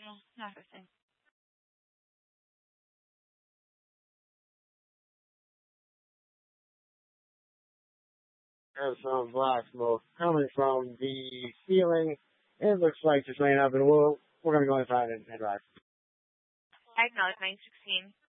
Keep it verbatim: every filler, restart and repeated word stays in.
No, nothing. There's some black smoke coming from the ceiling. It looks like it's laying up, and we'll, we're going to go inside and, and drive. Right now it's nine sixteen.